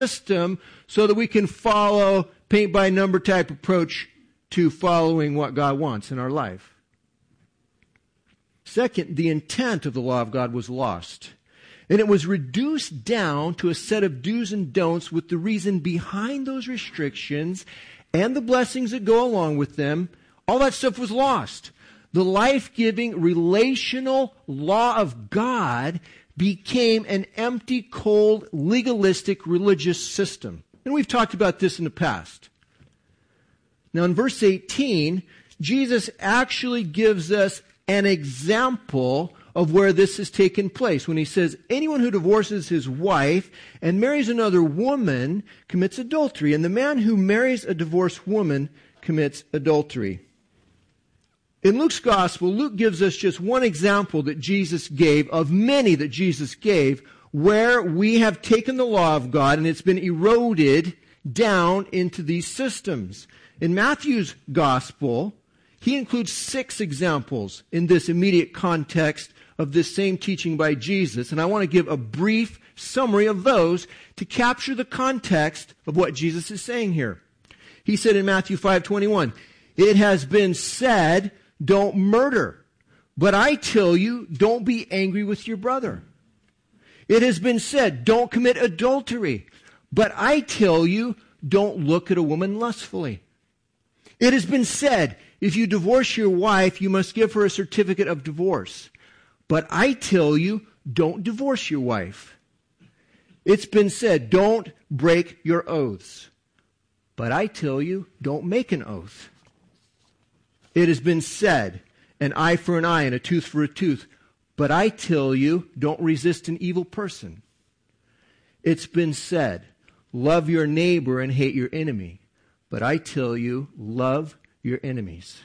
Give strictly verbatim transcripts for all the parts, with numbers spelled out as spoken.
system so that we can follow paint by number type approach to following what God wants in our life. Second, the intent of the law of God was lost. And it was reduced down to a set of do's and don'ts with the reason behind those restrictions and the blessings that go along with them. All that stuff was lost. The life-giving, relational law of God became an empty, cold, legalistic religious system. And we've talked about this in the past. Now in verse eighteen, Jesus actually gives us an example of where this has taken place when he says, anyone who divorces his wife and marries another woman commits adultery, and the man who marries a divorced woman commits adultery. In Luke's gospel, Luke gives us just one example that Jesus gave of many that Jesus gave where we have taken the law of God and it's been eroded down into these systems. In Matthew's gospel, he includes six examples in this immediate context of this same teaching by Jesus. And I want to give a brief summary of those to capture the context of what Jesus is saying here. He said in Matthew five twenty-one, it has been said, don't murder. But I tell you, don't be angry with your brother. It has been said, don't commit adultery. But I tell you, don't look at a woman lustfully. It has been said, if you divorce your wife, you must give her a certificate of divorce. But I tell you, don't divorce your wife. It's been said, don't break your oaths. But I tell you, don't make an oath. It has been said, an eye for an eye and a tooth for a tooth. But I tell you, don't resist an evil person. It's been said, love your neighbor and hate your enemy. But I tell you, love your enemies.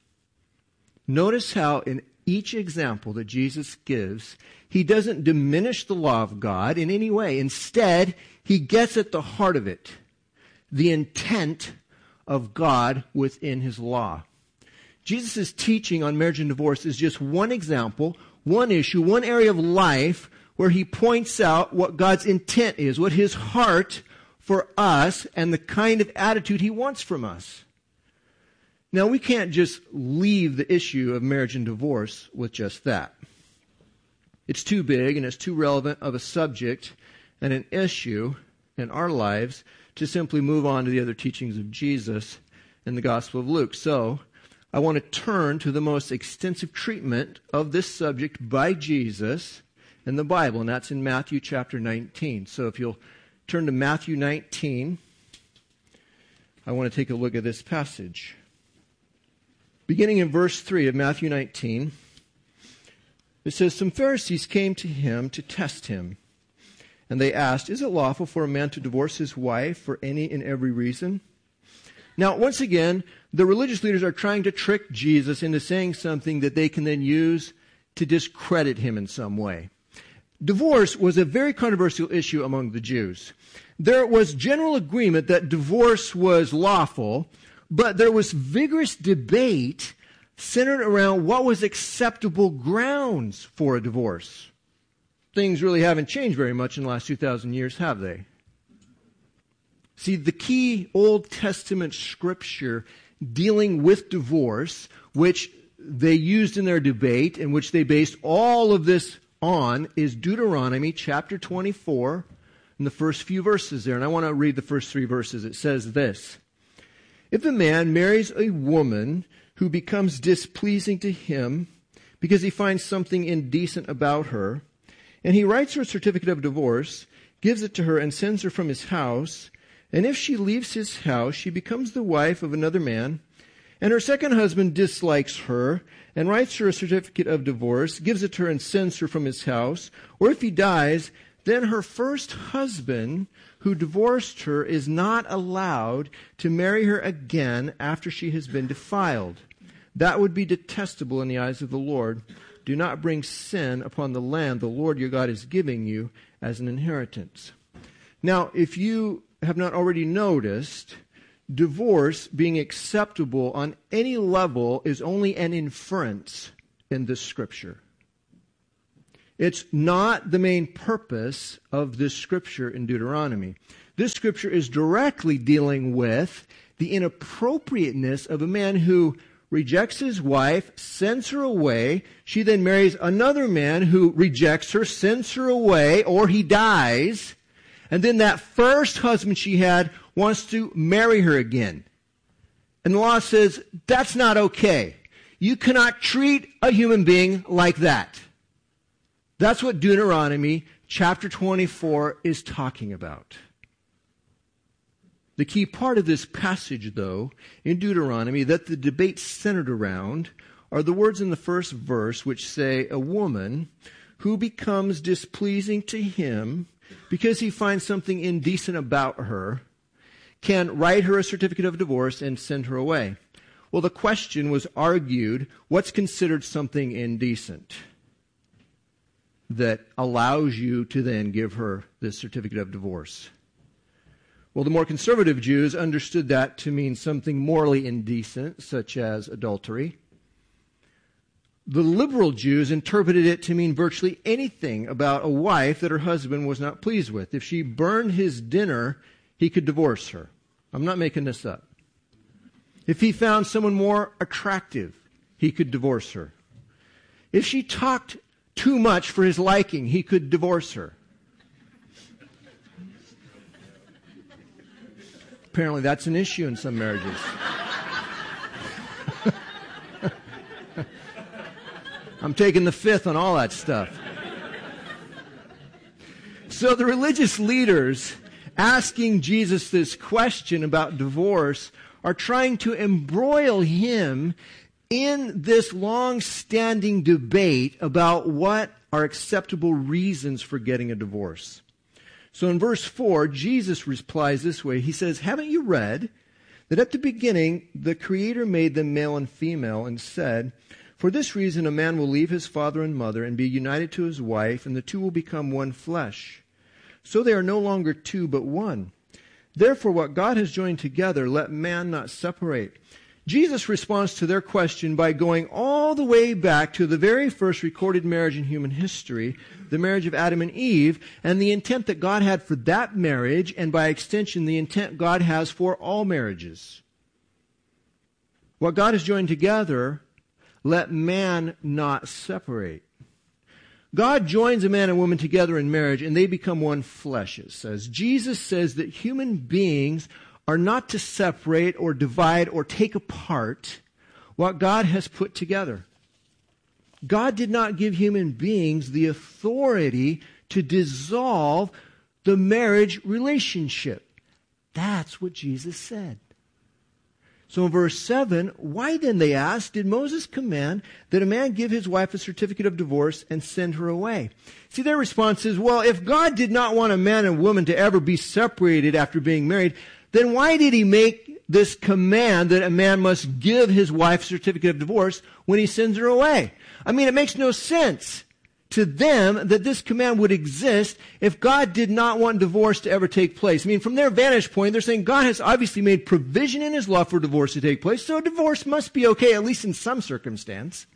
Notice how in each example that Jesus gives, he doesn't diminish the law of God in any way. Instead, he gets at the heart of it, the intent of God within his law. Jesus' teaching on marriage and divorce is just one example, one issue, one area of life where he points out what God's intent is, what his heart for us and the kind of attitude he wants from us. Now, we can't just leave the issue of marriage and divorce with just that. It's too big and it's too relevant of a subject and an issue in our lives to simply move on to the other teachings of Jesus in the Gospel of Luke. So, I want to turn to the most extensive treatment of this subject by Jesus in the Bible, and that's in Matthew chapter nineteen. So if you'll turn to Matthew nineteen, I want to take a look at this passage. Beginning in verse three of Matthew nineteen, it says, some Pharisees came to him to test him, and they asked, is it lawful for a man to divorce his wife for any and every reason? Now, once again, the religious leaders are trying to trick Jesus into saying something that they can then use to discredit him in some way. Divorce was a very controversial issue among the Jews. There was general agreement that divorce was lawful, but there was vigorous debate centered around what was acceptable grounds for a divorce. Things really haven't changed very much in the last two thousand years, have they? See, the key Old Testament scripture dealing with divorce, which they used in their debate and which they based all of this on, is Deuteronomy chapter twenty-four and the first few verses there. And I want to read the first three verses. It says this, if a man marries a woman who becomes displeasing to him because he finds something indecent about her, and he writes her a certificate of divorce, gives it to her, and sends her from his house, and if she leaves his house, she becomes the wife of another man, and her second husband dislikes her, and writes her a certificate of divorce, gives it to her, and sends her from his house, or if he dies, then her first husband, who divorced her, is not allowed to marry her again after she has been defiled. That would be detestable in the eyes of the Lord. Do not bring sin upon the land the Lord your God is giving you as an inheritance. Now, if you have not already noticed, divorce being acceptable on any level is only an inference in this scripture. It's not the main purpose of this scripture in Deuteronomy. This scripture is directly dealing with the inappropriateness of a man who rejects his wife, sends her away. She then marries another man who rejects her, sends her away, or he dies. And then that first husband she had wants to marry her again. And the law says, that's not okay. You cannot treat a human being like that. That's what Deuteronomy chapter twenty-four is talking about. The key part of this passage, though, in Deuteronomy that the debate centered around are the words in the first verse which say, a woman who becomes displeasing to him because he finds something indecent about her can write her a certificate of divorce and send her away. Well, the question was argued, what's considered something indecent that allows you to then give her this certificate of divorce? Well, the more conservative Jews understood that to mean something morally indecent, such as adultery. The liberal Jews interpreted it to mean virtually anything about a wife that her husband was not pleased with. If she burned his dinner, he could divorce her. I'm not making this up. If he found someone more attractive, he could divorce her. If she talked too much for his liking, he could divorce her. Apparently that's an issue in some marriages. I'm taking the fifth on all that stuff. So the religious leaders asking Jesus this question about divorce are trying to embroil him in this long-standing debate about what are acceptable reasons for getting a divorce. So in verse four, Jesus replies this way. He says, haven't you read that at the beginning the Creator made them male and female and said, for this reason a man will leave his father and mother and be united to his wife, and the two will become one flesh. So they are no longer two but one. Therefore what God has joined together, let man not separate. Jesus responds to their question by going all the way back to the very first recorded marriage in human history, the marriage of Adam and Eve, and the intent that God had for that marriage, and by extension, the intent God has for all marriages. What God has joined together, let man not separate. God joins a man and woman together in marriage, and they become one flesh, it says. Jesus says that human beings are not to separate or divide or take apart what God has put together. God did not give human beings the authority to dissolve the marriage relationship. That's what Jesus said. So in verse seven, why then, they asked, did Moses command that a man give his wife a certificate of divorce and send her away? See, their response is, well, if God did not want a man and woman to ever be separated after being married, then why did he make this command that a man must give his wife a certificate of divorce when he sends her away? I mean, it makes no sense to them that this command would exist if God did not want divorce to ever take place. I mean, from their vantage point, they're saying God has obviously made provision in his law for divorce to take place, so divorce must be okay, at least in some circumstance.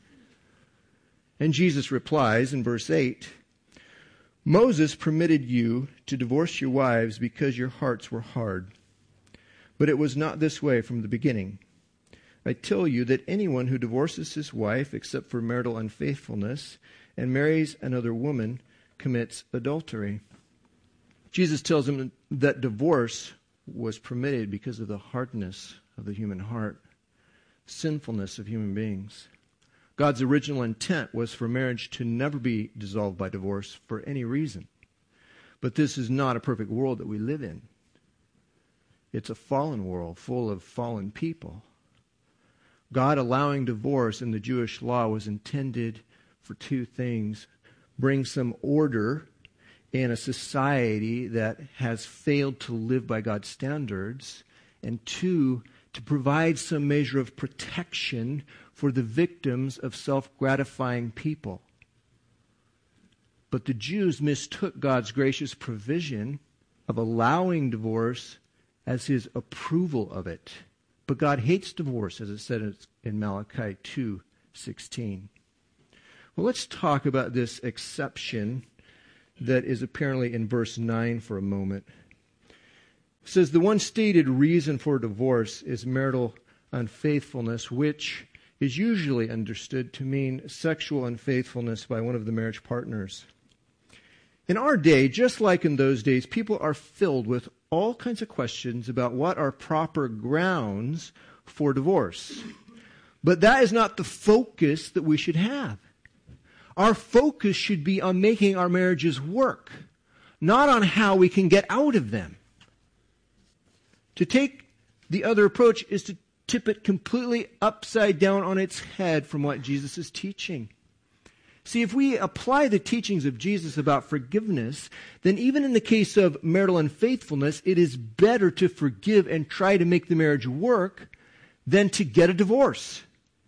And Jesus replies in verse eight, Moses permitted you to divorce your wives because your hearts were hard. But it was not this way from the beginning. I tell you that anyone who divorces his wife except for marital unfaithfulness and marries another woman commits adultery. Jesus tells him that divorce was permitted because of the hardness of the human heart, sinfulness of human beings. God's original intent was for marriage to never be dissolved by divorce for any reason. But this is not a perfect world that we live in. It's a fallen world full of fallen people. God allowing divorce in the Jewish law was intended for two things. Bring some order in a society that has failed to live by God's standards. And two, to provide some measure of protection for the victims of self-gratifying people. But the Jews mistook God's gracious provision of allowing divorce as his approval of it. But God hates divorce, as it said in Malachi two sixteen. Well, let's talk about this exception that is apparently in verse nine for a moment. says the one stated reason for divorce is marital unfaithfulness, which is usually understood to mean sexual unfaithfulness by one of the marriage partners. In our day, just like in those days, people are filled with all kinds of questions about what are proper grounds for divorce. But that is not the focus that we should have. Our focus should be on making our marriages work, not on how we can get out of them. To take the other approach is to tip it completely upside down on its head from what Jesus is teaching. See, if we apply the teachings of Jesus about forgiveness, then even in the case of marital unfaithfulness, it is better to forgive and try to make the marriage work than to get a divorce.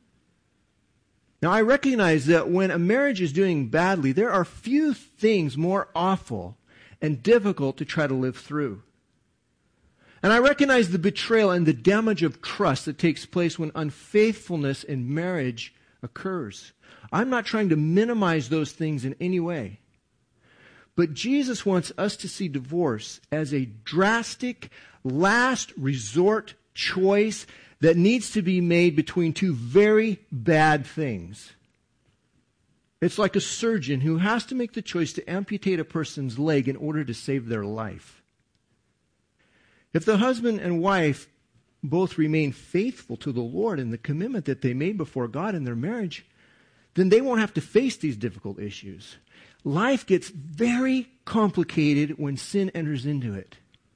Now, I recognize that when a marriage is doing badly, there are few things more awful and difficult to try to live through. And I recognize the betrayal and the damage of trust that takes place when unfaithfulness in marriage occurs. I'm not trying to minimize those things in any way. But Jesus wants us to see divorce as a drastic, last resort choice that needs to be made between two very bad things. It's like a surgeon who has to make the choice to amputate a person's leg in order to save their life. If the husband and wife both remain faithful to the Lord and the commitment that they made before God in their marriage, then they won't have to face these difficult issues. Life gets very complicated when sin enters into it.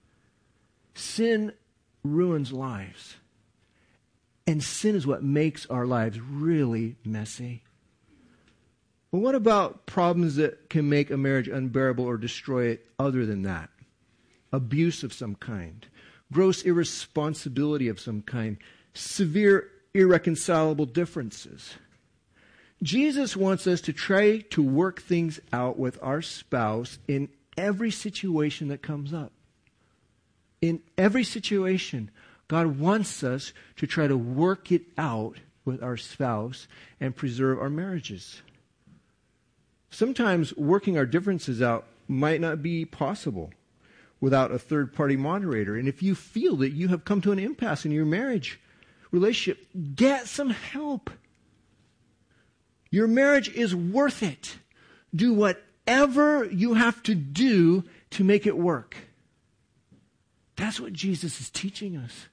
Sin ruins lives. And sin is what makes our lives really messy. Well, what about problems that can make a marriage unbearable or destroy it other than that? Abuse of some kind, gross irresponsibility of some kind, severe irreconcilable differences. Jesus wants us to try to work things out with our spouse in every situation that comes up. In every situation, God wants us to try to work it out with our spouse and preserve our marriages. Sometimes working our differences out might not be possible without a third-party moderator. And if you feel that you have come to an impasse in your marriage relationship, get some help. Your marriage is worth it. Do whatever you have to do to make it work. That's what Jesus is teaching us.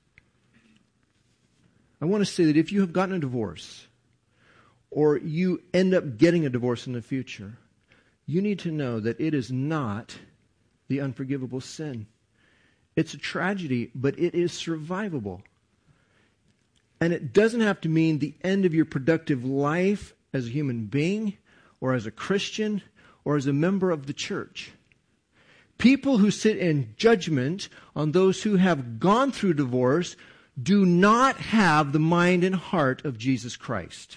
I want to say that if you have gotten a divorce, or you end up getting a divorce in the future, you need to know that it is not the unforgivable sin. It's a tragedy, but it is survivable. And it doesn't have to mean the end of your productive life as a human being, or as a Christian, or as a member of the church. People who sit in judgment on those who have gone through divorce do not have the mind and heart of Jesus Christ.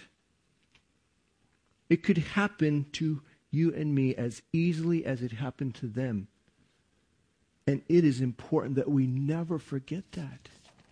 It could happen to you and me as easily as it happened to them. And it is important that we never forget that.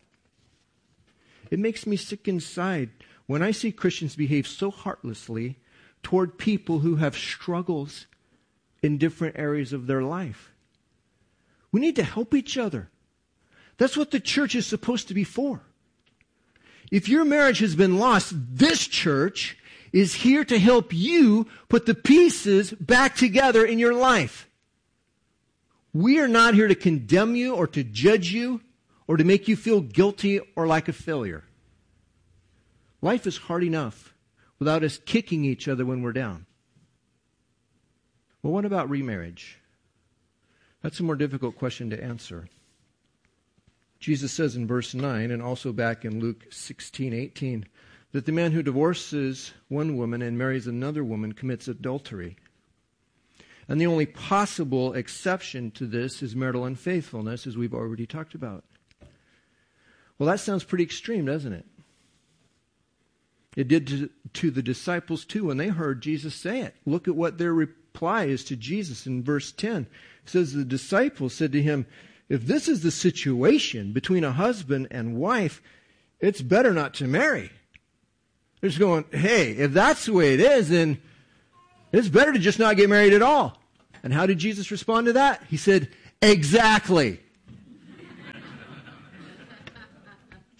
It makes me sick inside when I see Christians behave so heartlessly toward people who have struggles in different areas of their life. We need to help each other. That's what the church is supposed to be for. If your marriage has been lost, this church is here to help you put the pieces back together in your life. We are not here to condemn you or to judge you or to make you feel guilty or like a failure. Life is hard enough without us kicking each other when we're down. Well, what about remarriage? That's a more difficult question to answer. Jesus says in verse nine, and also back in Luke sixteen eighteen, that the man who divorces one woman and marries another woman commits adultery. And the only possible exception to this is marital unfaithfulness, as we've already talked about. Well, that sounds pretty extreme, doesn't it? It did to, to the disciples too when they heard Jesus say it. Look at what their reply is to Jesus in verse ten. It says, the disciples said to him, if this is the situation between a husband and wife, it's better not to marry. They're just going, hey, if that's the way it is, then it's better to just not get married at all. And how did Jesus respond to that? He said, exactly.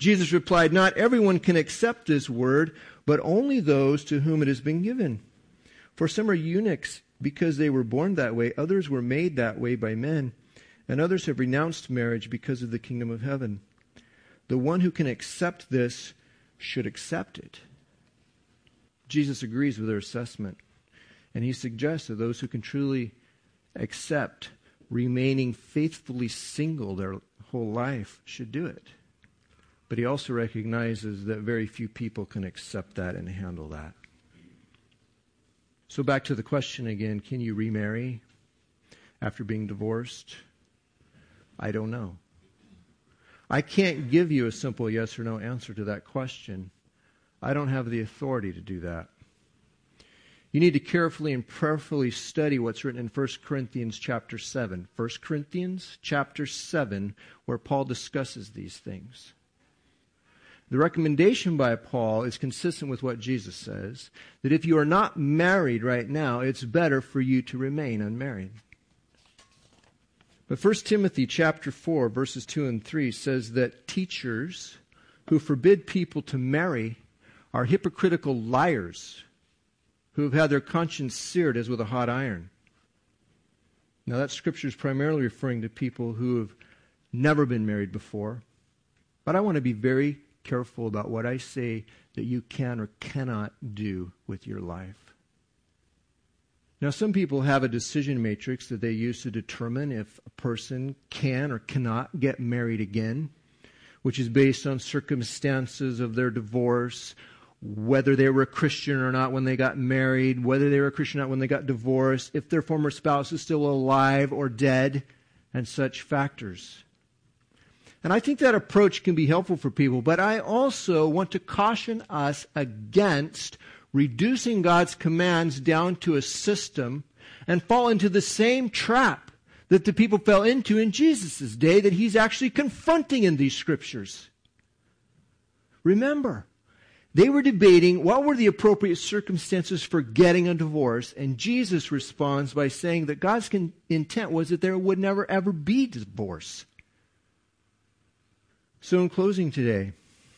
Jesus replied, "Not everyone can accept this word, but only those to whom it has been given. For some are eunuchs because they were born that way. Others were made that way by men. And others have renounced marriage because of the kingdom of heaven. The one who can accept this should accept it." Jesus agrees with their assessment. And he suggests that those who can truly accept remaining faithfully single their whole life should do it. But he also recognizes that very few people can accept that and handle that. So back to the question again, can you remarry after being divorced? I don't know. I can't give you a simple yes or no answer to that question. I don't have the authority to do that. You need to carefully and prayerfully study what's written in First Corinthians chapter seven. First Corinthians chapter seven, where Paul discusses these things. The recommendation by Paul is consistent with what Jesus says, that if you are not married right now, it's better for you to remain unmarried. But First Timothy chapter four, verses two and three says that teachers who forbid people to marry are hypocritical liars who have had their conscience seared as with a hot iron. Now that scripture is primarily referring to people who have never been married before. But I want to be very careful about what I say that you can or cannot do with your life. Now, some people have a decision matrix that they use to determine if a person can or cannot get married again, which is based on circumstances of their divorce, whether they were a Christian or not when they got married, whether they were a Christian or not when they got divorced, if their former spouse is still alive or dead, and such factors. And I think that approach can be helpful for people, but I also want to caution us against reducing God's commands down to a system and fall into the same trap that the people fell into in Jesus' day that he's actually confronting in these scriptures. Remember, they were debating what were the appropriate circumstances for getting a divorce, and Jesus responds by saying that God's con- intent was that there would never ever be divorce. So in closing today,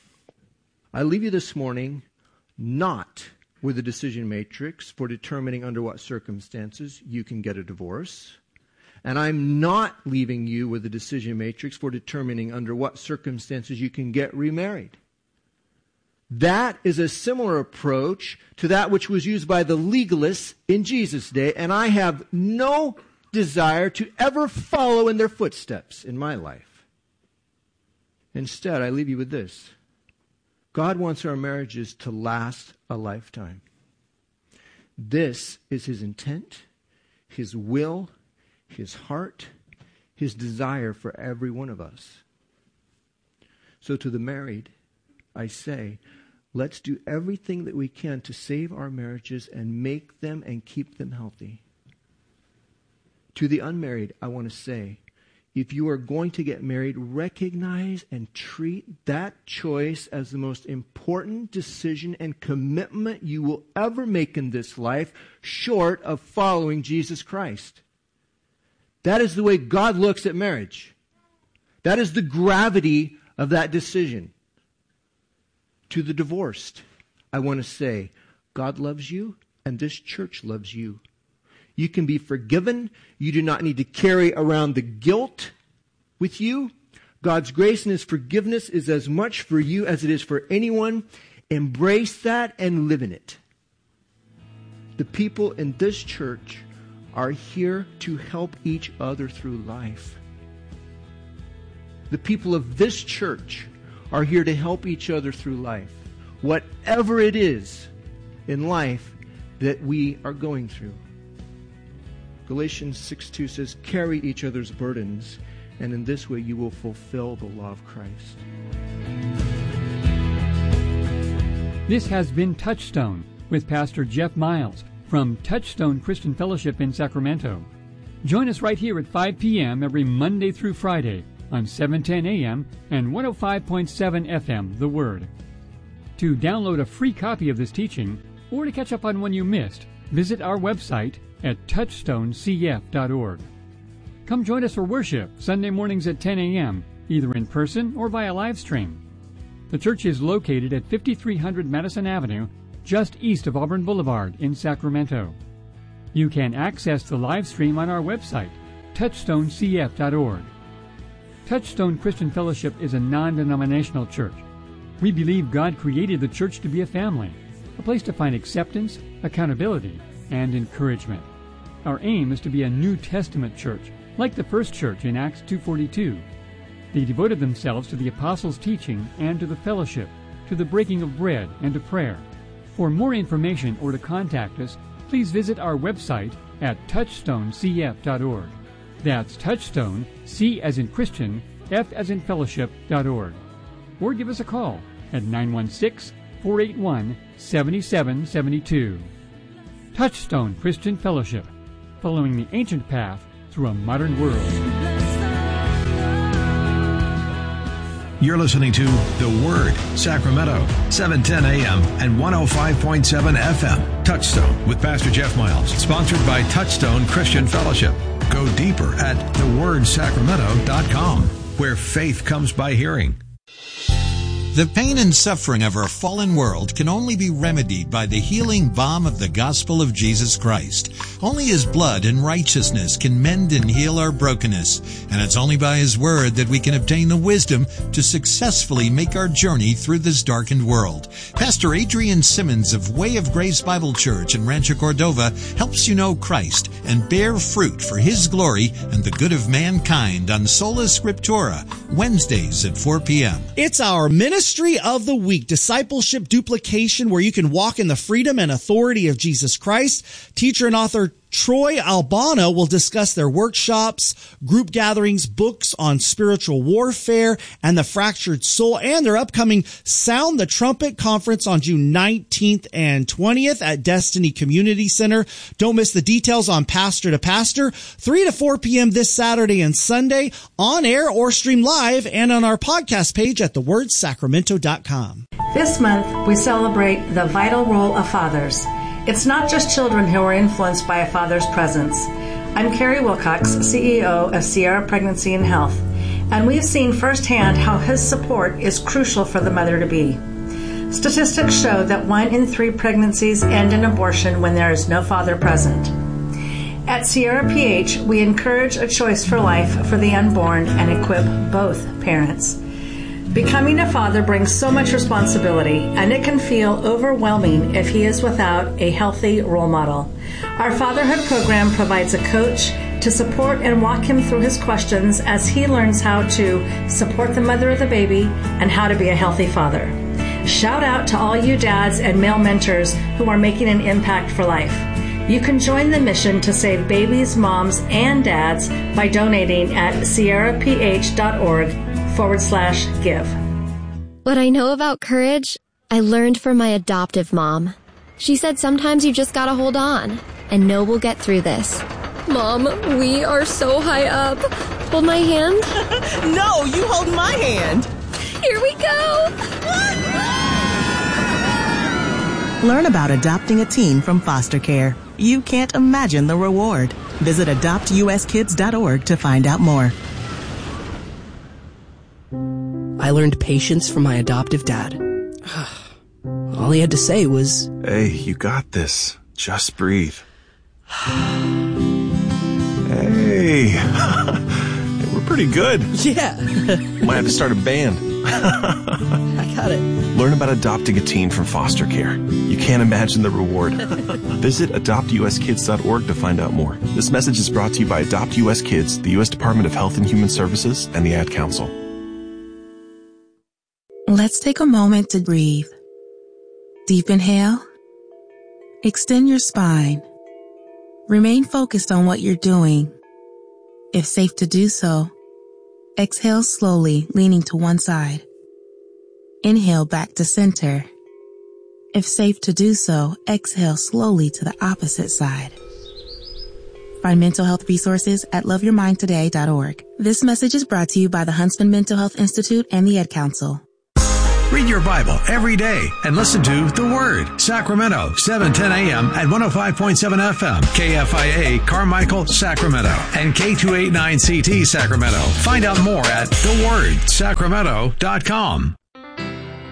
I leave you this morning not with a decision matrix for determining under what circumstances you can get a divorce. And I'm not leaving you with a decision matrix for determining under what circumstances you can get remarried. That is a similar approach to that which was used by the legalists in Jesus' day, and I have no desire to ever follow in their footsteps in my life. Instead, I leave you with this. God wants our marriages to last a lifetime. This is his intent, his will, his heart, his desire for every one of us. So to the married, I say, let's do everything that we can to save our marriages and make them and keep them healthy. To the unmarried, I want to say, if you are going to get married, recognize and treat that choice as the most important decision and commitment you will ever make in this life, short of following Jesus Christ. That is the way God looks at marriage. That is the gravity of that decision. To the divorced, I want to say, God loves you and this church loves you. You can be forgiven. You do not need to carry around the guilt with you. God's grace and his forgiveness is as much for you as it is for anyone. Embrace that and live in it. The people in this church are here to help each other through life. The people of this church are here to help each other through life. Whatever it is in life that we are going through. Galatians six two says, carry each other's burdens, and in this way you will fulfill the law of Christ. This has been Touchstone with Pastor Jeff Miles from Touchstone Christian Fellowship in Sacramento. Join us right here at five p.m. every Monday through Friday on seven ten a.m. and one oh five point seven F M, The Word. To download a free copy of this teaching or to catch up on one you missed, visit our website at touchstone c f dot org. Come join us for worship Sunday mornings at ten a.m., either in person or via live stream. The church is located at fifty-three hundred Madison Avenue, just east of Auburn Boulevard in Sacramento. You can access the live stream on our website, touchstone c f dot org. Touchstone Christian Fellowship is a non-denominational church. We believe God created the church to be a family, a place to find acceptance, accountability, and encouragement. Our aim is to be a New Testament church, like the first church in Acts two forty-two. They devoted themselves to the apostles' teaching and to the fellowship, to the breaking of bread and to prayer. For more information or to contact us, please visit our website at touchstone c f dot org. That's Touchstone, C as in Christian, F as in fellowship dot org. Or give us a call at nine one six, four eight one, seven seven seven two. Touchstone Christian Fellowship, following the ancient path through a modern world. You're listening to The Word, Sacramento, seven ten a m and one oh five point seven F M. Touchstone with Pastor Jeff Miles, sponsored by Touchstone Christian Fellowship. Go deeper at the word sacramento dot com, where faith comes by hearing. The pain and suffering of our fallen world can only be remedied by the healing balm of the gospel of Jesus Christ. Only His blood and righteousness can mend and heal our brokenness, and it's only by His word that we can obtain the wisdom to successfully make our journey through this darkened world. Pastor Adrian Simmons of Way of Grace Bible Church in Rancho Cordova helps you know Christ and bear fruit for His glory and the good of mankind on Sola Scriptura, Wednesdays at four p.m. It's our ministry Ministry of the Week, Discipleship Duplication, where you can walk in the freedom and authority of Jesus Christ. Teacher and author Troy Albano will discuss their workshops, group gatherings, books on spiritual warfare and the fractured soul, and their upcoming Sound the Trumpet Conference on June nineteenth and twentieth at Destiny Community Center. Don't miss the details on Pastor to Pastor, three to four p.m. this Saturday and Sunday, on air or stream live, and on our podcast page at the word sacramento dot com. This month, we celebrate the vital role of fathers. It's not just children who are influenced by a father's presence. I'm Carrie Wilcox, C E O of Sierra Pregnancy and Health, and we've seen firsthand how his support is crucial for the mother-to-be. Statistics show that one in three pregnancies end in abortion when there is no father present. At Sierra P H, we encourage a choice for life for the unborn and equip both parents. Becoming a father brings so much responsibility, and it can feel overwhelming if he is without a healthy role model. Our fatherhood program provides a coach to support and walk him through his questions as he learns how to support the mother of the baby and how to be a healthy father. Shout out to all you dads and male mentors who are making an impact for life. You can join the mission to save babies, moms, and dads by donating at sierra p h dot org forward slash give. What I know about courage, I learned from my adoptive mom. She said sometimes you just gotta hold on and know we'll get through this. Mom, we are so high up. Hold my hand. No, you hold my hand. Here we go. Learn about adopting a teen from foster care. You can't imagine the reward. Visit adopt u s kids dot org to find out more. I learned patience from my adoptive dad. All he had to say was, "Hey, you got this. Just breathe." Hey, we're pretty good. Yeah. Might have to start a band. I got it. Learn about adopting a teen from foster care. You can't imagine the reward. Visit adopt u s kids dot org to find out more. This message is brought to you by Adopt U S Kids, the U S Department of Health and Human Services, and the Ad Council. Let's take a moment to breathe. Deep inhale. Extend your spine. Remain focused on what you're doing. If safe to do so, exhale slowly, leaning to one side. Inhale back to center. If safe to do so, exhale slowly to the opposite side. Find mental health resources at love your mind today dot org. This message is brought to you by the Huntsman Mental Health Institute and the Ad Council. Read your Bible every day and listen to The Word, Sacramento, seven ten a m at one oh five point seven F M, K F I A, Carmichael, Sacramento, and K two eighty-nine C T, Sacramento. Find out more at the word sacramento dot com.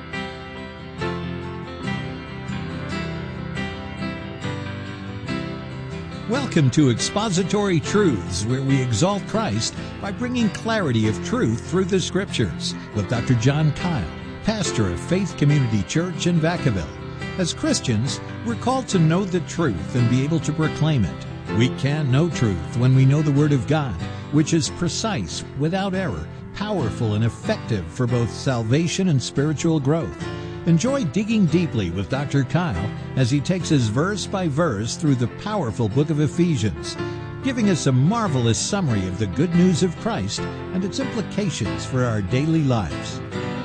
Welcome to Expository Truths, where we exalt Christ by bringing clarity of truth through the Scriptures, with Doctor John Kyle, pastor of Faith Community Church in Vacaville. As Christians, we're called to know the truth and be able to proclaim it. We can know truth when we know the Word of God, which is precise, without error, powerful, and effective for both salvation and spiritual growth. Enjoy digging deeply with Doctor Kyle as he takes us verse by verse through the powerful book of Ephesians, giving us a marvelous summary of the good news of Christ and its implications for our daily lives.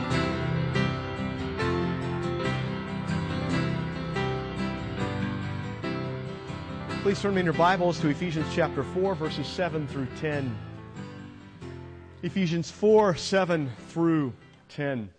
Please turn in your Bibles to Ephesians chapter four, verses seven through ten. Ephesians four, seven through ten.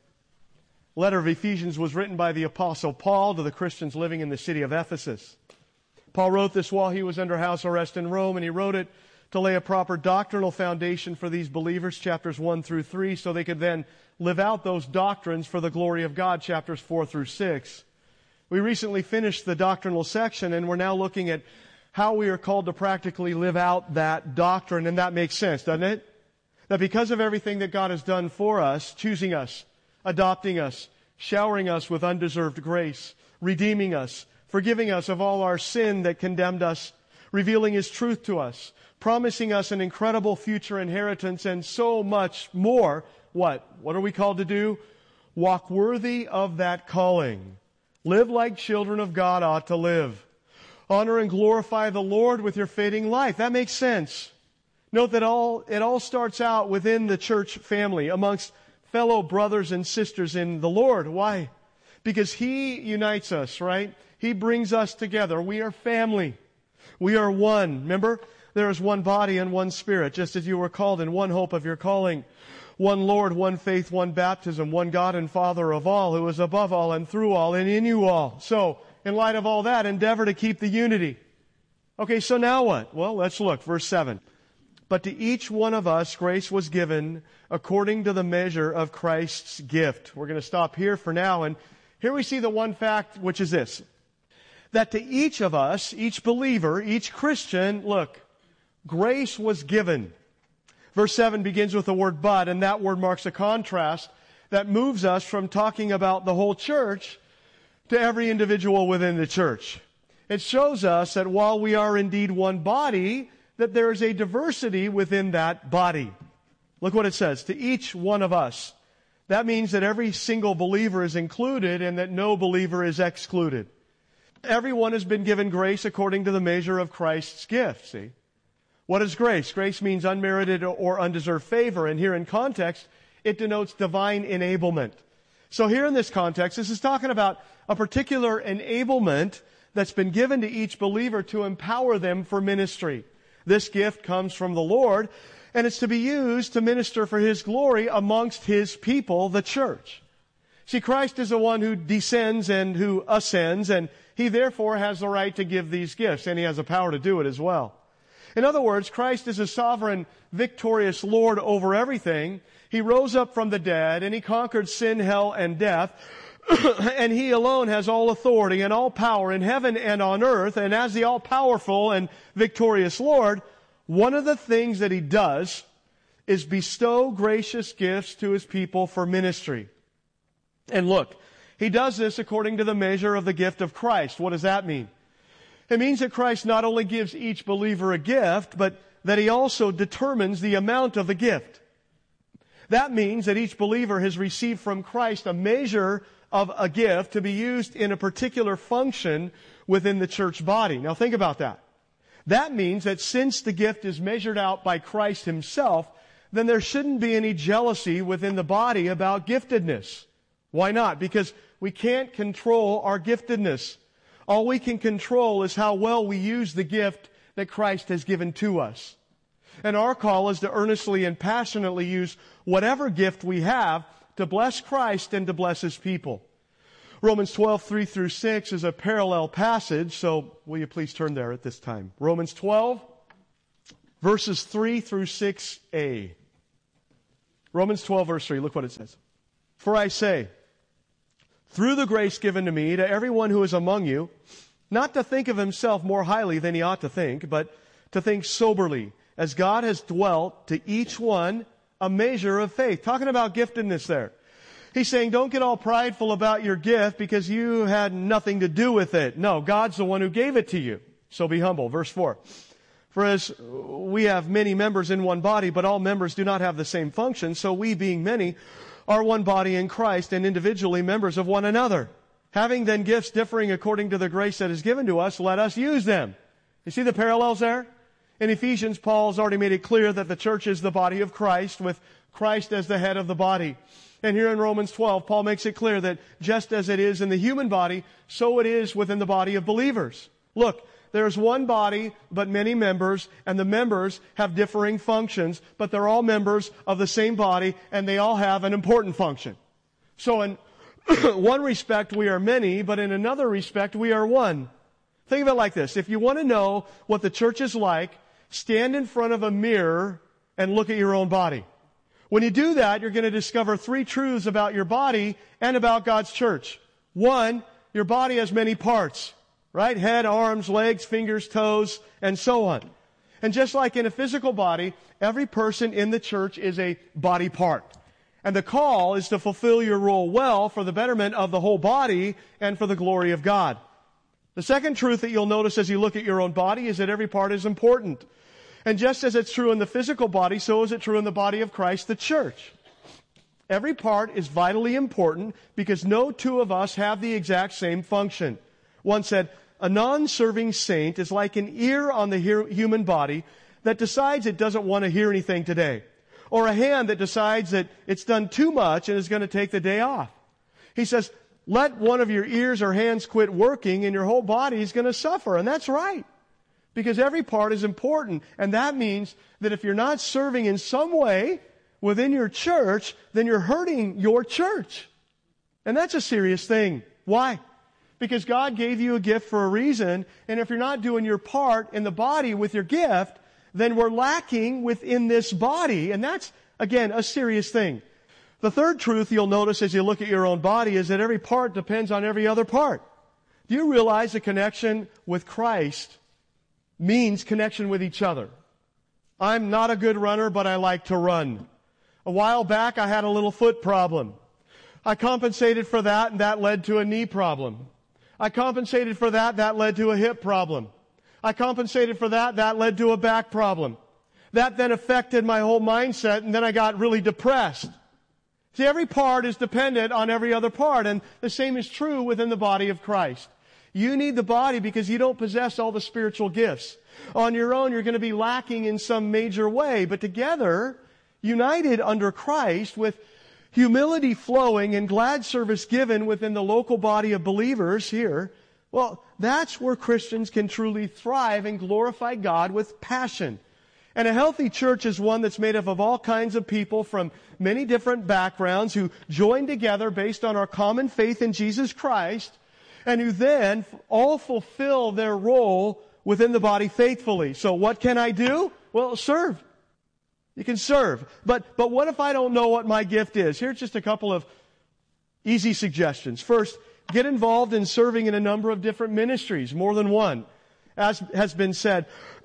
The letter of Ephesians was written by the Apostle Paul to the Christians living in the city of Ephesus. Paul wrote this while he was under house arrest in Rome, and he wrote it to lay a proper doctrinal foundation for these believers, chapters one through three, so they could then live out those doctrines for the glory of God, chapters four through six. We recently finished the doctrinal section, and we're now looking at how we are called to practically live out that doctrine, and that makes sense, doesn't it? That because of everything that God has done for us, choosing us, adopting us, showering us with undeserved grace, redeeming us, forgiving us of all our sin that condemned us, revealing His truth to us, promising us an incredible future inheritance, and so much more, what? What are we called to do? Walk worthy of that calling. Live like children of God ought to live. Honor and glorify the Lord with your fading life. That makes sense. Note that all it all starts out within the church family, amongst fellow brothers and sisters in the Lord. Why? Because He unites us, right? He brings us together. We are family. We are one. Remember, there is one body and one Spirit, just as you were called in one hope of your calling. One Lord, one faith, one baptism, one God and Father of all, who is above all and through all and in you all. So, in light of all that, endeavor to keep the unity. Okay, so now what? Well, let's look. Verse seven. But to each one of us grace was given according to the measure of Christ's gift. We're going to stop here for now. And here we see the one fact, which is this. That to each of us, each believer, each Christian, look, grace was given. Verse seven begins with the word but, and that word marks a contrast that moves us from talking about the whole church to every individual within the church. It shows us that while we are indeed one body, that there is a diversity within that body. Look what it says, to each one of us. That means that every single believer is included and that no believer is excluded. Everyone has been given grace according to the measure of Christ's gift, see? What is grace? Grace means unmerited or undeserved favor, and here in context, it denotes divine enablement. So here in this context, this is talking about a particular enablement that's been given to each believer to empower them for ministry. This gift comes from the Lord, and it's to be used to minister for His glory amongst His people, the church. See, Christ is the one who descends and who ascends, and He therefore has the right to give these gifts, and He has the power to do it as well. In other words, Christ is a sovereign, victorious Lord over everything. He rose up from the dead, and He conquered sin, hell, and death. And He alone has all authority and all power in heaven and on earth. And as the all-powerful and victorious Lord, one of the things that He does is bestow gracious gifts to His people for ministry. And look, He does this according to the measure of the gift of Christ. What does that mean? It means that Christ not only gives each believer a gift, but that He also determines the amount of the gift. That means that each believer has received from Christ a measure of a gift to be used in a particular function within the church body. Now think about that. That means that since the gift is measured out by Christ Himself, then there shouldn't be any jealousy within the body about giftedness. Why not? Because we can't control our giftedness. All we can control is how well we use the gift that Christ has given to us. And our call is to earnestly and passionately use whatever gift we have to bless Christ and to bless His people. Romans twelve, three through six is a parallel passage, so will you please turn there at this time. Romans twelve, verses three through six a. Romans twelve, verse three, look what it says. For I say, through the grace given to me, to everyone who is among you, Not to think of himself more highly than he ought to think, but to think soberly, as God has dwelt to each one a measure of faith. Talking about giftedness there. He's saying, don't get all prideful about your gift because you had nothing to do with it. No, God's the one who gave it to you. So be humble. Verse four. For as we have many members in one body, but all members do not have the same function, so we, being many, are one body in Christ and individually members of one another. Having then gifts differing according to the grace that is given to us, let us use them. You see the parallels there? In Ephesians, Paul's already made it clear that the church is the body of Christ, with Christ as the head of the body. And here in Romans twelve, Paul makes it clear that just as it is in the human body, so it is within the body of believers. Look, there's one body, but many members, and the members have differing functions, but they're all members of the same body, and they all have an important function. So in one respect, we are many, but in another respect, we are one. Think of it like this. If you want to know what the church is like, stand in front of a mirror and look at your own body. When you do that, you're going to discover three truths about your body and about God's church. One, your body has many parts, right? Head, arms, legs, fingers, toes, and so on. And just like in a physical body, every person in the church is a body part. And the call is to fulfill your role well for the betterment of the whole body and for the glory of God. The second truth that you'll notice as you look at your own body is that every part is important. And just as it's true in the physical body, so is it true in the body of Christ, the church. Every part is vitally important because no two of us have the exact same function. One said, a non-serving saint is like an ear on the human body that decides it doesn't want to hear anything today. Or a hand that decides that it's done too much and is going to take the day off. He says, let one of your ears or hands quit working and your whole body is going to suffer. And that's right. Because every part is important. And that means that if you're not serving in some way within your church, then you're hurting your church. And that's a serious thing. Why? Because God gave you a gift for a reason. And if you're not doing your part in the body with your gift, then we're lacking within this body. And that's, again, a serious thing. The third truth you'll notice as you look at your own body is that every part depends on every other part. Do you realize the connection with Christ means connection with each other? I'm not a good runner, but I like to run. A while back, I had a little foot problem. I compensated for that, and that led to a knee problem. I compensated for that, that led to a hip problem. I compensated for that, that led to a back problem. That then affected my whole mindset, and then I got really depressed. See, every part is dependent on every other part, and the same is true within the body of Christ. You need the body because you don't possess all the spiritual gifts. On your own, you're going to be lacking in some major way, but together, united under Christ with humility flowing and glad service given within the local body of believers here, well, that's where Christians can truly thrive and glorify God with passion. And a healthy church is one that's made up of all kinds of people from many different backgrounds who join together based on our common faith in Jesus Christ and who then all fulfill their role within the body faithfully. So what can I do? Well, serve. You can serve. But, but what if I don't know what my gift is? Here's just a couple of easy suggestions. First, get involved in serving in a number of different ministries, more than one. As has been said,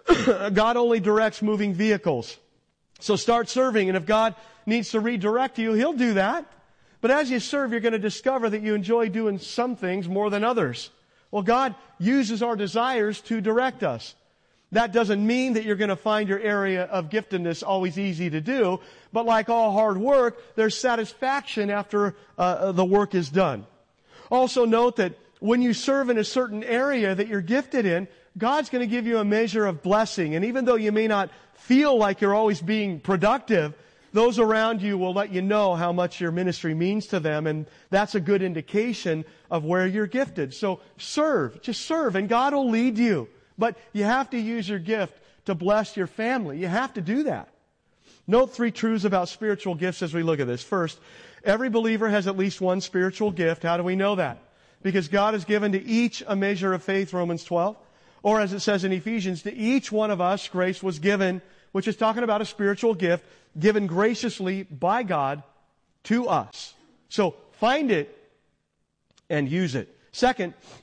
God only directs moving vehicles. So start serving, and if God needs to redirect you, He'll do that. But as you serve, you're going to discover that you enjoy doing some things more than others. Well, God uses our desires to direct us. That doesn't mean that you're going to find your area of giftedness always easy to do, but like all hard work, there's satisfaction after uh, the work is done. Also note that when you serve in a certain area that you're gifted in, God's going to give you a measure of blessing. And even though you may not feel like you're always being productive, those around you will let you know how much your ministry means to them. And that's a good indication of where you're gifted. So serve, just serve, and God will lead you. But you have to use your gift to bless your family. You have to do that. Note three truths about spiritual gifts as we look at this. First, every believer has at least one spiritual gift. How do we know that? Because God has given to each a measure of faith, Romans twelve. Or as it says in Ephesians, to each one of us grace was given, which is talking about a spiritual gift given graciously by God to us. So find it and use it. Second,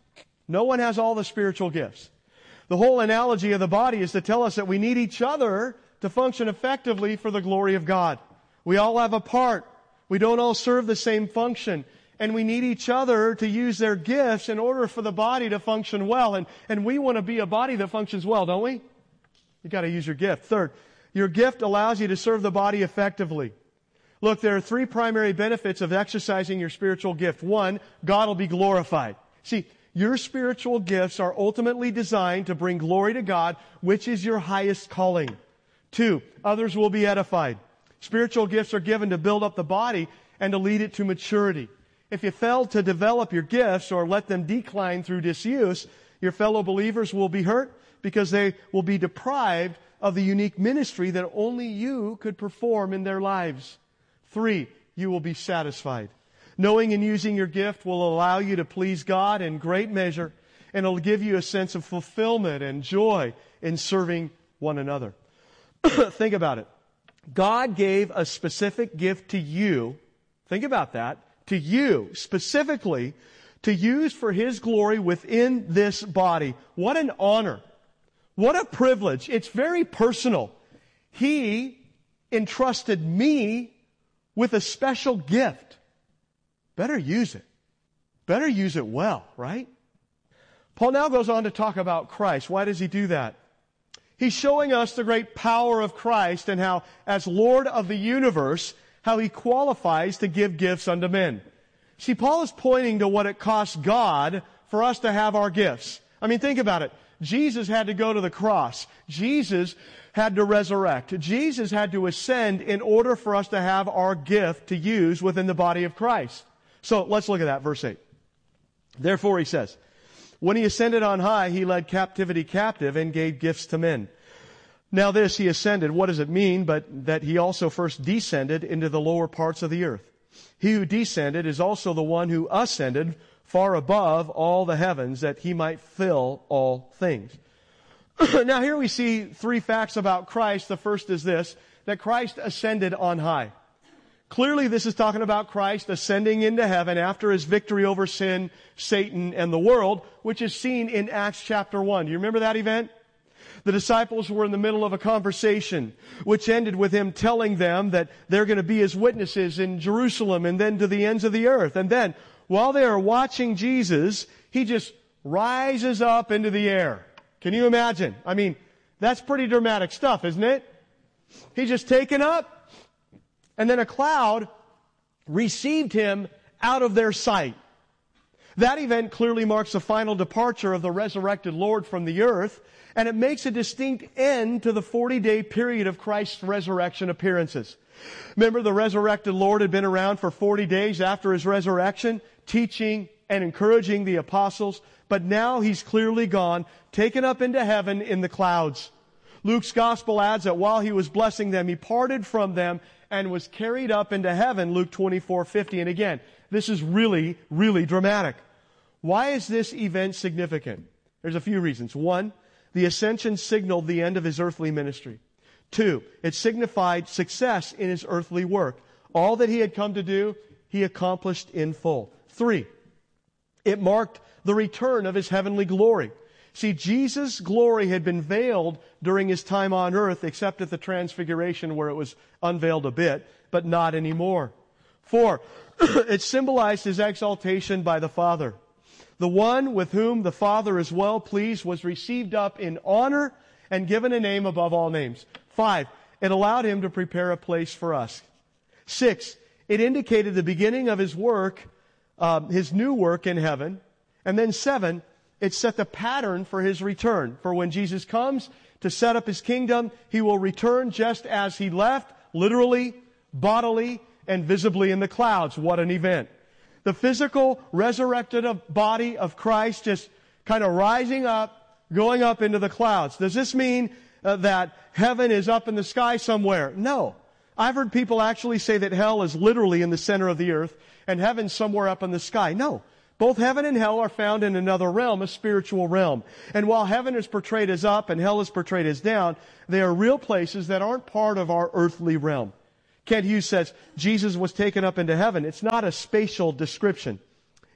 No one has all the spiritual gifts. The whole analogy of the body is to tell us that we need each other to function effectively for the glory of God. We all have a part. We don't all serve the same function. And we need each other to use their gifts in order for the body to function well. And, and we want to be a body that functions well, don't we? You got to use your gift. Third, your gift allows you to serve the body effectively. Look, there are three primary benefits of exercising your spiritual gift. One, God will be glorified. See, your spiritual gifts are ultimately designed to bring glory to God, which is your highest calling. Two, others will be edified. Spiritual gifts are given to build up the body and to lead it to maturity. If you fail to develop your gifts or let them decline through disuse, your fellow believers will be hurt because they will be deprived of the unique ministry that only you could perform in their lives. Three, you will be satisfied. Knowing and using your gift will allow you to please God in great measure, and it'll give you a sense of fulfillment and joy in serving one another. Think about it. God gave a specific gift to you. Think about that. To you, specifically, to use for His glory within this body. What an honor. What a privilege. It's very personal. He entrusted me with a special gift. Better use it. Better use it well, right? Paul now goes on to talk about Christ. Why does he do that? He's showing us the great power of Christ and how, as Lord of the universe, how He qualifies to give gifts unto men. See, Paul is pointing to what it costs God for us to have our gifts. I mean, think about it. Jesus had to go to the cross. Jesus had to resurrect. Jesus had to ascend in order for us to have our gift to use within the body of Christ. So let's look at that, verse eight. Therefore, he says, when He ascended on high, He led captivity captive and gave gifts to men. Now this, He ascended, what does it mean? But that He also first descended into the lower parts of the earth. He who descended is also the one who ascended far above all the heavens, that He might fill all things. Now here we see three facts about Christ. The first is this, that Christ ascended on high. Clearly this is talking about Christ ascending into heaven after His victory over sin, Satan, and the world, which is seen in Acts chapter one. Do you remember that event? The disciples were in the middle of a conversation, which ended with Him telling them that they're going to be His witnesses in Jerusalem and then to the ends of the earth. And then, while they are watching Jesus, He just rises up into the air. Can you imagine? I mean, that's pretty dramatic stuff, isn't it? He's just taken up, and then a cloud received Him out of their sight. That event clearly marks the final departure of the resurrected Lord from the earth, and it makes a distinct end to the forty-day period of Christ's resurrection appearances. Remember, the resurrected Lord had been around for forty days after His resurrection, teaching and encouraging the apostles, but now He's clearly gone, taken up into heaven in the clouds. Luke's gospel adds that while He was blessing them, He parted from them and was carried up into heaven, Luke twenty-four fifty. And again, this is really, really dramatic. Why is this event significant? There's a few reasons. One, the ascension signaled the end of His earthly ministry. Two, it signified success in His earthly work. All that He had come to do, He accomplished in full. Three, it marked the return of His heavenly glory. See, Jesus' glory had been veiled during His time on earth, except at the Transfiguration where it was unveiled a bit, but not anymore. Four, it symbolized His exaltation by the Father. The one with whom the Father is well pleased was received up in honor and given a name above all names. Five, it allowed Him to prepare a place for us. Six, it indicated the beginning of His work, uh, His new work in heaven. And then seven, it set the pattern for His return. For when Jesus comes to set up His kingdom, He will return just as He left, literally, bodily, and visibly in the clouds. What an event. The physical resurrected body of Christ just kind of rising up, going up into the clouds. Does this mean uh, that heaven is up in the sky somewhere? No. I've heard people actually say that hell is literally in the center of the earth and heaven's somewhere up in the sky. No. Both heaven and hell are found in another realm, a spiritual realm. And while heaven is portrayed as up and hell is portrayed as down, they are real places that aren't part of our earthly realm. Kent Hughes says, Jesus was taken up into heaven. It's not a spatial description.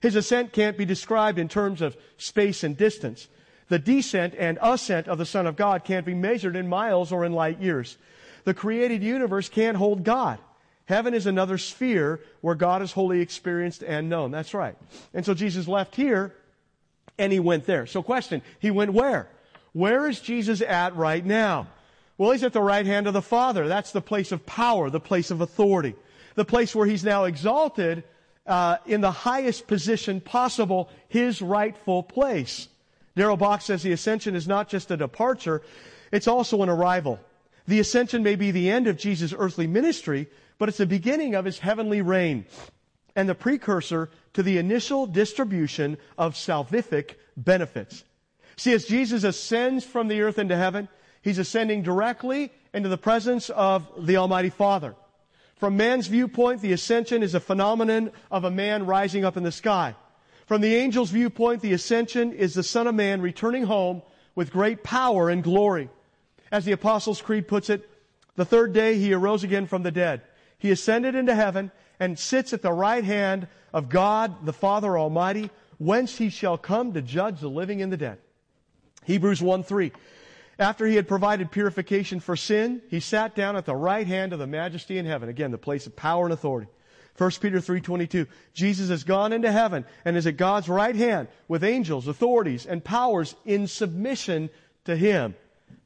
His ascent can't be described in terms of space and distance. The descent and ascent of the Son of God can't be measured in miles or in light years. The created universe can't hold God. Heaven is another sphere where God is wholly experienced and known. That's right. And so Jesus left here and he went there. So question, he went where? Where is Jesus at right now? Well, he's at the right hand of the Father. That's the place of power, the place of authority, the place where he's now exalted uh, in the highest position possible, his rightful place. Darrell Bock says the ascension is not just a departure, it's also an arrival. The ascension may be the end of Jesus' earthly ministry, but it's the beginning of his heavenly reign and the precursor to the initial distribution of salvific benefits. See, as Jesus ascends from the earth into heaven, he's ascending directly into the presence of the Almighty Father. From man's viewpoint, the ascension is a phenomenon of a man rising up in the sky. From the angel's viewpoint, the ascension is the Son of Man returning home with great power and glory. As the Apostles' Creed puts it, the third day he arose again from the dead. He ascended into heaven and sits at the right hand of God, the Father Almighty, whence he shall come to judge the living and the dead. Hebrews one three. After he had provided purification for sin, he sat down at the right hand of the Majesty in heaven. Again, the place of power and authority. First Peter three twenty-two. Jesus has gone into heaven and is at God's right hand with angels, authorities, and powers in submission to him.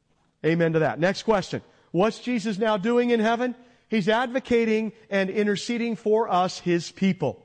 Amen to that. Next question. What's Jesus now doing in heaven? He's advocating and interceding for us, his people.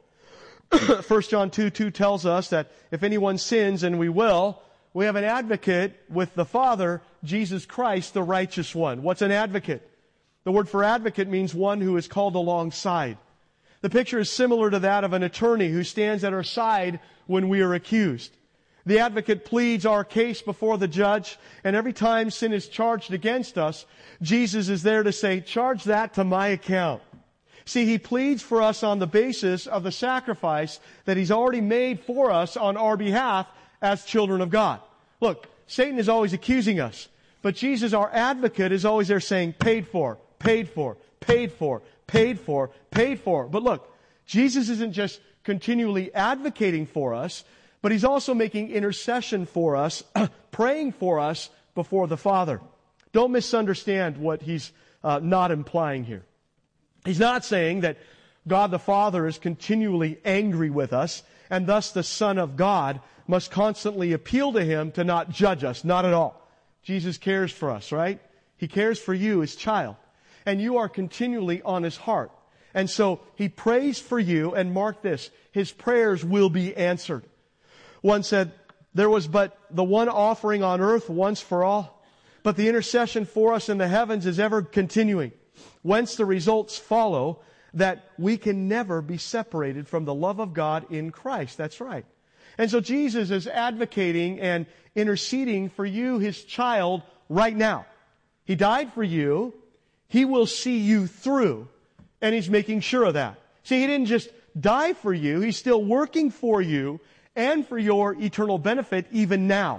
First John two two tells us that if anyone sins, and we will, we have an advocate with the Father, Jesus Christ, the righteous one. What's an advocate? The word for advocate means one who is called alongside. The picture is similar to that of an attorney who stands at our side when we are accused. The advocate pleads our case before the judge, and every time sin is charged against us, Jesus is there to say, charge that to my account. See, he pleads for us on the basis of the sacrifice that he's already made for us on our behalf as children of God. Look, Satan is always accusing us, but Jesus, our advocate, is always there saying, paid for, paid for, paid for, paid for, paid for. But look, Jesus isn't just continually advocating for us, but he's also making intercession for us, praying for us before the Father. Don't misunderstand what he's uh, not implying here. He's not saying that God the Father is continually angry with us, and thus the Son of God must constantly appeal to him to not judge us. Not at all. Jesus cares for us, right? He cares for you, his child. And you are continually on his heart. And so he prays for you, and mark this, his prayers will be answered. One said, there was but the one offering on earth once for all, but the intercession for us in the heavens is ever continuing. Whence the results follow that we can never be separated from the love of God in Christ. That's right. And so Jesus is advocating and interceding for you, his child, right now. He died for you. He will see you through. And he's making sure of that. See, he didn't just die for you. He's still working for you and for your eternal benefit even now.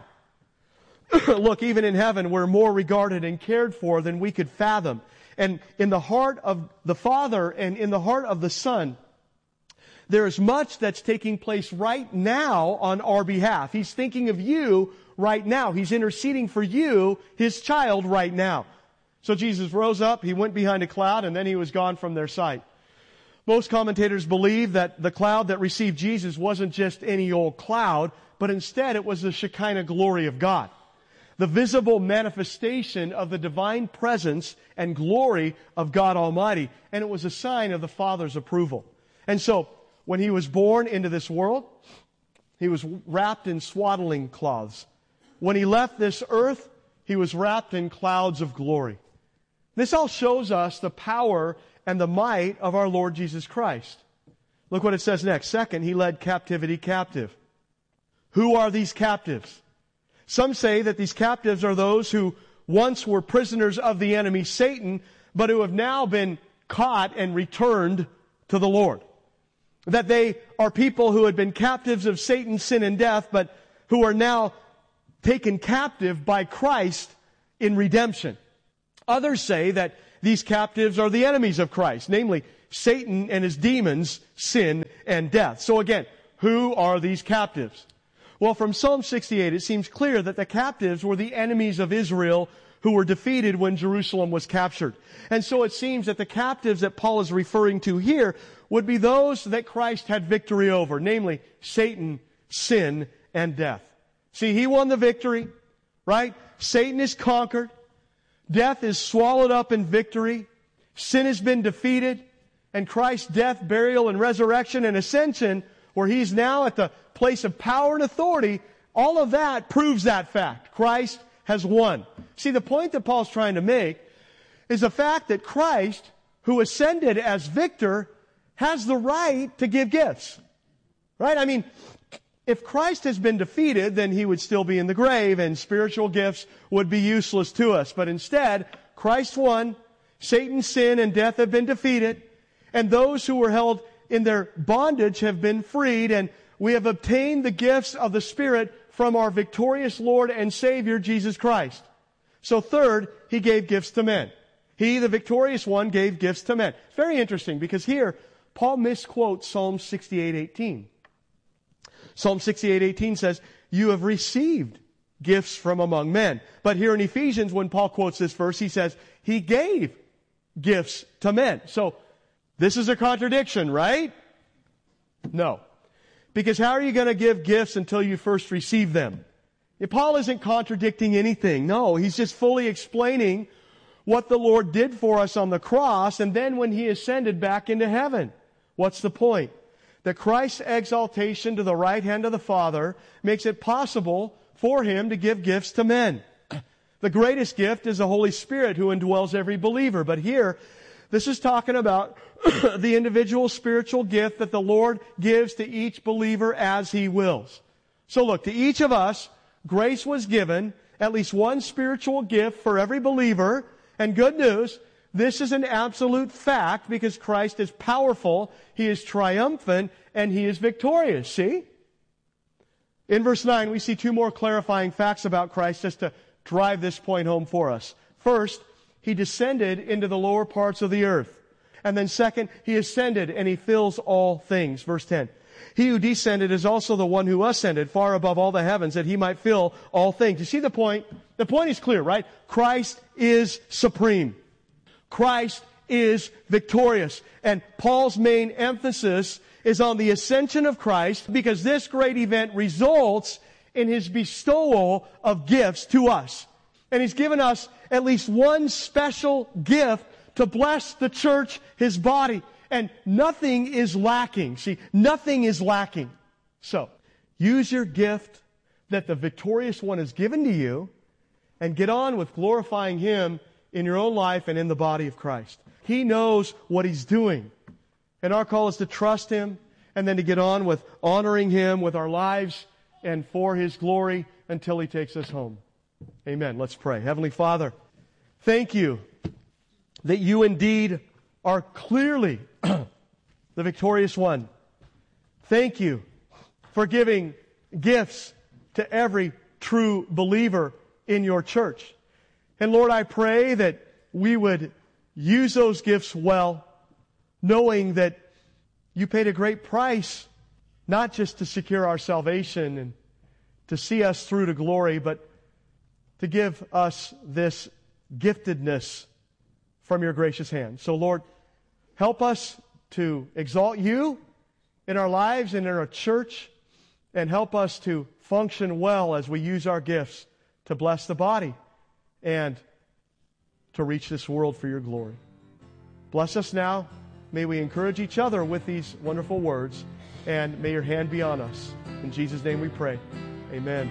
Look, even in heaven, we're more regarded and cared for than we could fathom. And in the heart of the Father and in the heart of the Son, there is much that's taking place right now on our behalf. He's thinking of you right now. He's interceding for you, his child, right now. So Jesus rose up, he went behind a cloud, and then he was gone from their sight. Most commentators believe that the cloud that received Jesus wasn't just any old cloud, but instead it was the Shekinah glory of God. The visible manifestation of the divine presence and glory of God Almighty. And it was a sign of the Father's approval. And so, when he was born into this world, he was wrapped in swaddling cloths. When he left this earth, he was wrapped in clouds of glory. This all shows us the power and the might of our Lord Jesus Christ. Look what it says next. Second, he led captivity captive. Who are these captives? Some say that these captives are those who once were prisoners of the enemy Satan, but who have now been caught and returned to the Lord. That they are people who had been captives of Satan, sin, and death, but who are now taken captive by Christ in redemption. Others say that these captives are the enemies of Christ, namely Satan and his demons, sin and death. So again, Who are these captives? Well, from Psalm sixty-eight, it seems clear that the captives were the enemies of Israel who were defeated when Jerusalem was captured. And so it seems that the captives that Paul is referring to here would be those that Christ had victory over, namely Satan, sin, and death. See, he won the victory, right? Satan is conquered. Death is swallowed up in victory. Sin has been defeated. And Christ's death, burial, and resurrection and ascension, where he's now at the place of power and authority, all of that proves that fact. Christ has won. See, the point that Paul's trying to make is the fact that Christ, who ascended as victor, has the right to give gifts. Right? I mean, if Christ has been defeated, then he would still be in the grave and spiritual gifts would be useless to us. But instead, Christ won, Satan's sin and death have been defeated, and those who were held in their bondage have been freed, and we have obtained the gifts of the Spirit from our victorious Lord and Savior, Jesus Christ. So third, he gave gifts to men. He, the victorious one, gave gifts to men. It's very interesting because here, Paul misquotes Psalm sixty-eight eighteen. Psalm sixty-eight eighteen says, you have received gifts from among men. But here in Ephesians, when Paul quotes this verse, he says, he gave gifts to men. So, this is a contradiction, right? No. Because how are you going to give gifts until you first receive them? Paul isn't contradicting anything. No, he's just fully explaining what the Lord did for us on the cross and then when he ascended back into heaven. What's the point? That Christ's exaltation to the right hand of the Father makes it possible for him to give gifts to men. The greatest gift is the Holy Spirit who indwells every believer. But here, this is talking about the individual spiritual gift that the Lord gives to each believer as he wills. So look, to each of us, grace was given, at least one spiritual gift for every believer. And good news, this is an absolute fact because Christ is powerful, he is triumphant, and he is victorious. See? In verse nine, we see two more clarifying facts about Christ just to drive this point home for us. First, he descended into the lower parts of the earth. And then second, he ascended and he fills all things. Verse ten. He who descended is also the one who ascended far above all the heavens that he might fill all things. You see the point? The point is clear, right? Christ is supreme. Christ is victorious. And Paul's main emphasis is on the ascension of Christ because this great event results in his bestowal of gifts to us. And he's given us at least one special gift to bless the church, his body. And nothing is lacking. See, nothing is lacking. So, use your gift that the victorious one has given to you and get on with glorifying him in your own life and in the body of Christ. He knows what he's doing. And our call is to trust him and then to get on with honoring him with our lives and for his glory until he takes us home. Amen. Let's pray. Heavenly Father, thank you that you indeed are clearly the victorious one. Thank you for giving gifts to every true believer in your church. And Lord, I pray that we would use those gifts well, knowing that you paid a great price, not just to secure our salvation and to see us through to glory, but to give us this giftedness from your gracious hand. So Lord, help us to exalt you in our lives and in our church, and help us to function well as we use our gifts to bless the body and to reach this world for your glory. Bless us now. May we encourage each other with these wonderful words, and may your hand be on us. In Jesus' name we pray. Amen.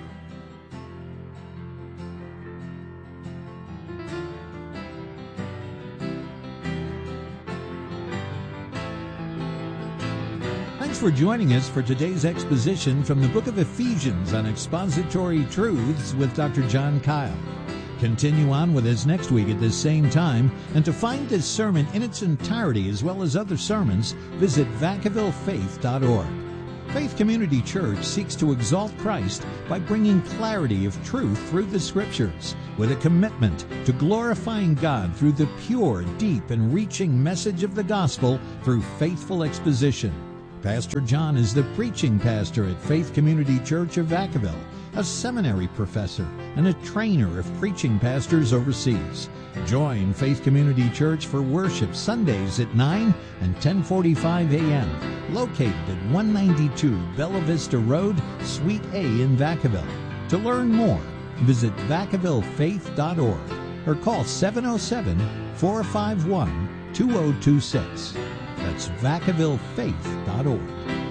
Thanks for joining us for today's exposition from the book of Ephesians on expository truths with Doctor John Kyle. Continue on with us next week at this same time, and to find this sermon in its entirety as well as other sermons, visit vacaville faith dot org. Faith Community Church seeks to exalt Christ by bringing clarity of truth through the Scriptures, with a commitment to glorifying God through the pure, deep, and reaching message of the gospel through faithful exposition. Pastor John is the preaching pastor at Faith Community Church of Vacaville, a seminary professor, and a trainer of preaching pastors overseas. Join Faith Community Church for worship Sundays at nine and ten forty-five a.m., located at one ninety-two Bella Vista Road, Suite A in Vacaville. To learn more, visit vacaville faith dot org or call seven oh seven, four five one, two oh two six. That's vacaville faith dot org.